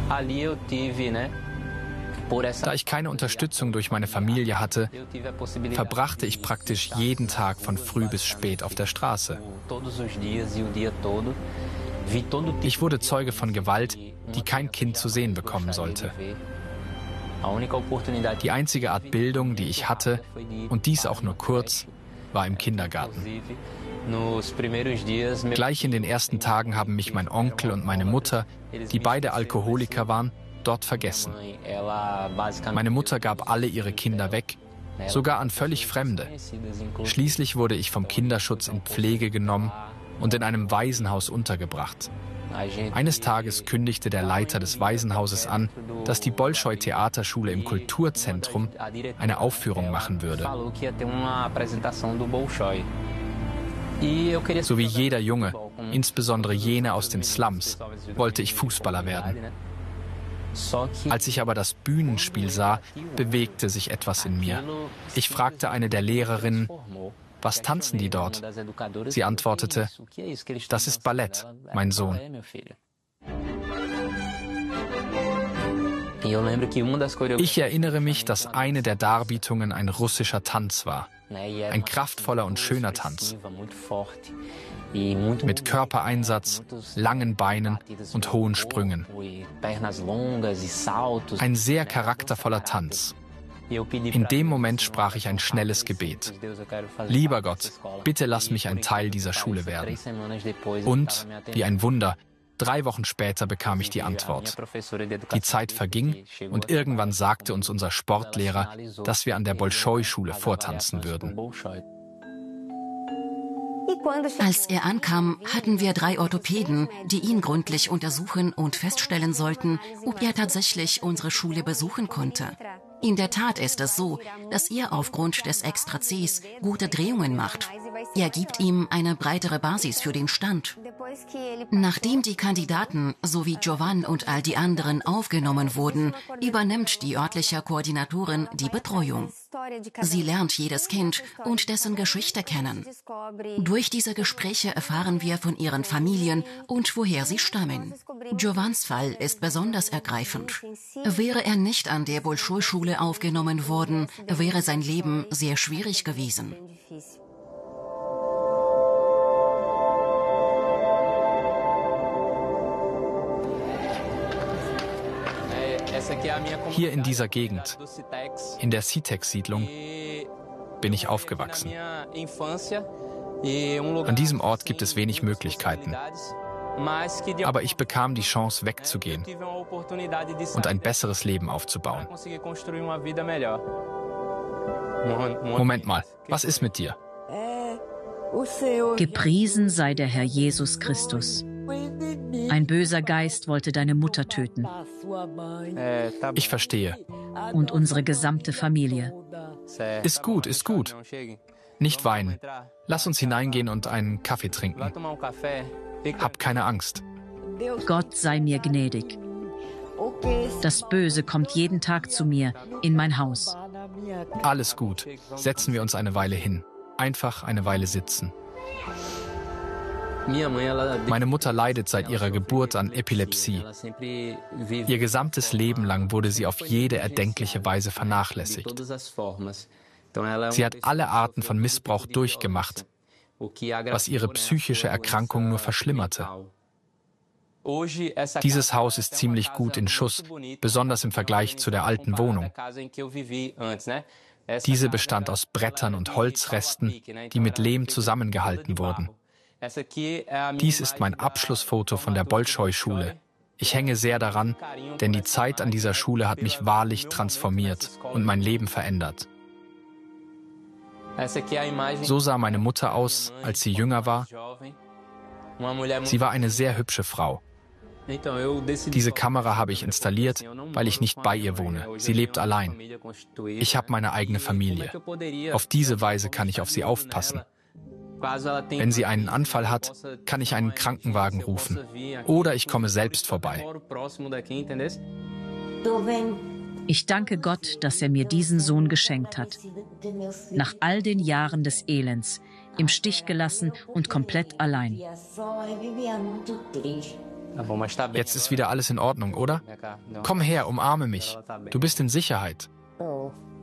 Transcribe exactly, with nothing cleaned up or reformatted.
Da ich keine Unterstützung durch meine Familie hatte, verbrachte ich praktisch jeden Tag von früh bis spät auf der Straße. Ich wurde Zeuge von Gewalt, die kein Kind zu sehen bekommen sollte. Die einzige Art Bildung, die ich hatte, und dies auch nur kurz, war im Kindergarten. Gleich in den ersten Tagen haben mich mein Onkel und meine Mutter, die beide Alkoholiker waren, dort vergessen. Meine Mutter gab alle ihre Kinder weg, sogar an völlig Fremde. Schließlich wurde ich vom Kinderschutz in Pflege genommen und in einem Waisenhaus untergebracht. Eines Tages kündigte der Leiter des Waisenhauses an, dass die Bolschoi-Theaterschule im Kulturzentrum eine Aufführung machen würde. So wie jeder Junge, insbesondere jene aus den Slums, wollte ich Fußballer werden. Als ich aber das Bühnenspiel sah, bewegte sich etwas in mir. Ich fragte eine der Lehrerinnen, was tanzen die dort? Sie antwortete, das ist Ballett, mein Sohn. Ich erinnere mich, dass eine der Darbietungen ein russischer Tanz war. Ein kraftvoller und schöner Tanz. Mit Körpereinsatz, langen Beinen und hohen Sprüngen. Ein sehr charaktervoller Tanz. In dem Moment sprach ich ein schnelles Gebet. Lieber Gott, bitte lass mich ein Teil dieser Schule werden. Und, wie ein Wunder, drei Wochen später bekam ich die Antwort. Die Zeit verging und irgendwann sagte uns unser Sportlehrer, dass wir an der Bolschoi-Schule vortanzen würden. Als er ankam, hatten wir drei Orthopäden, die ihn gründlich untersuchen und feststellen sollten, ob er tatsächlich unsere Schule besuchen konnte. In der Tat ist es so, dass er aufgrund des Extra Cs gute Drehungen macht. Er gibt ihm eine breitere Basis für den Stand. Nachdem die Kandidaten sowie Jovan und all die anderen aufgenommen wurden, übernimmt die örtliche Koordinatorin die Betreuung. Sie lernt jedes Kind und dessen Geschichte kennen. Durch diese Gespräche erfahren wir von ihren Familien und woher sie stammen. Jovans Fall ist besonders ergreifend. Wäre er nicht an der Bolschoi-Schule aufgenommen worden, wäre sein Leben sehr schwierig gewesen. Hier in dieser Gegend, in der Citex-Siedlung, bin ich aufgewachsen. An diesem Ort gibt es wenig Möglichkeiten. Aber ich bekam die Chance, wegzugehen und ein besseres Leben aufzubauen. Moment mal, was ist mit dir? Gepriesen sei der Herr Jesus Christus. Ein böser Geist wollte deine Mutter töten. Ich verstehe. Und unsere gesamte Familie. Ist gut, ist gut. Nicht weinen. Lass uns hineingehen und einen Kaffee trinken. Hab keine Angst. Gott sei mir gnädig. Das Böse kommt jeden Tag zu mir, in mein Haus. Alles gut. Setzen wir uns eine Weile hin. Einfach eine Weile sitzen. Meine Mutter leidet seit ihrer Geburt an Epilepsie. Ihr gesamtes Leben lang wurde sie auf jede erdenkliche Weise vernachlässigt. Sie hat alle Arten von Missbrauch durchgemacht, was ihre psychische Erkrankung nur verschlimmerte. Dieses Haus ist ziemlich gut in Schuss, besonders im Vergleich zu der alten Wohnung. Diese bestand aus Brettern und Holzresten, die mit Lehm zusammengehalten wurden. Dies ist mein Abschlussfoto von der Bolschoi-Schule. Ich hänge sehr daran, denn die Zeit an dieser Schule hat mich wahrlich transformiert und mein Leben verändert. So sah meine Mutter aus, als sie jünger war. Sie war eine sehr hübsche Frau. Diese Kamera habe ich installiert, weil ich nicht bei ihr wohne. Sie lebt allein. Ich habe meine eigene Familie. Auf diese Weise kann ich auf sie aufpassen. Wenn sie einen Anfall hat, kann ich einen Krankenwagen rufen. Oder ich komme selbst vorbei. Ich danke Gott, dass er mir diesen Sohn geschenkt hat. Nach all den Jahren des Elends, im Stich gelassen und komplett allein. Jetzt ist wieder alles in Ordnung, oder? Komm her, umarme mich. Du bist in Sicherheit.